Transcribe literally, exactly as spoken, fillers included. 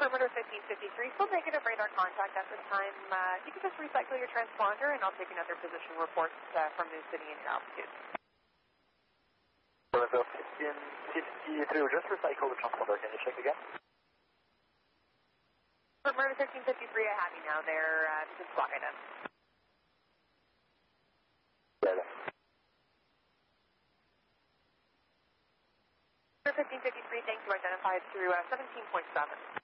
Perimeter fifteen fifty-three, still negative radar contact at this time. Uh, you can just recycle your transponder and I'll take another position report uh, from New City and your altitude. Perimeter fifteen fifty-three, we'll just recycle the transponder. Can you check again? Perimeter fifteen fifty-three, I have you now there. Uh, this is Squawk Ident. fifteen fifty-three, thank you, identified through uh, seventeen point seven.